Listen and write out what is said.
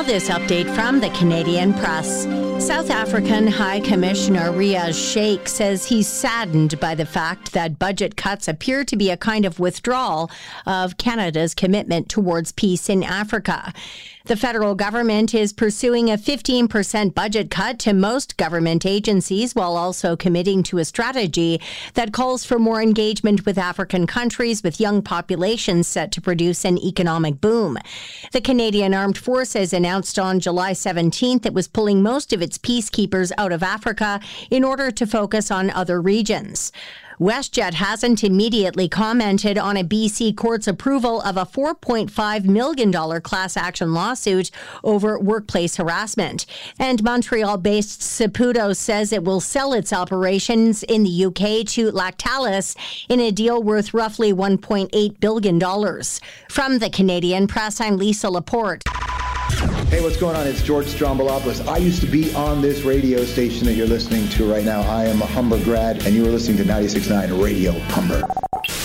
Now this update from the Canadian Press. South African High Commissioner Riaz Sheikh says he's saddened by the fact that budget cuts appear to be a kind of withdrawal of Canada's commitment towards peace in Africa. The federal government is pursuing a 15% budget cut to most government agencies while also committing to a strategy that calls for more engagement with African countries with young populations set to produce an economic boom. The Canadian Armed Forces announced on July 17th it was pulling most of its peacekeepers out of Africa in order to focus on other regions. WestJet hasn't immediately commented on a BC court's approval of a $4.5 million class action lawsuit over workplace harassment. And Montreal-based Saputo says it will sell its operations in the UK to Lactalis in a deal worth roughly $1.8 billion. From the Canadian Press, I'm Lisa Laporte. Hey, what's going on? It's George Strombolopoulos. I used to be on this radio station that you're listening to right now. I am a Humber grad, and you are listening to 96.9 Radio Humber.